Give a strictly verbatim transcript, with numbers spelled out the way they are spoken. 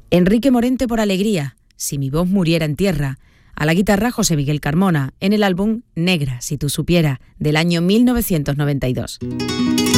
Enrique Morente por Alegría, Si mi voz muriera en tierra. A la guitarra José Miguel Carmona, en el álbum Negra, si tú supiera, del año mil novecientos noventa y dos.